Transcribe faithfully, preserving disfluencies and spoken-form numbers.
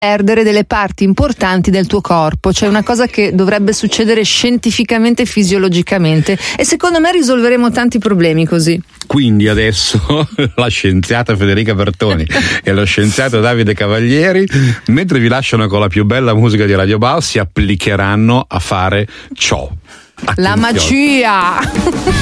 perdere delle parti importanti del tuo corpo, cioè una cosa che dovrebbe succedere scientificamente e fisiologicamente, e secondo me risolveremo tanti problemi così. Quindi adesso la scienziata Federica Bertoni e lo scienziato Davide Cavalieri, mentre vi lasciano con la più bella musica di Radio Bao, si applicheranno a fare ciò. La magia!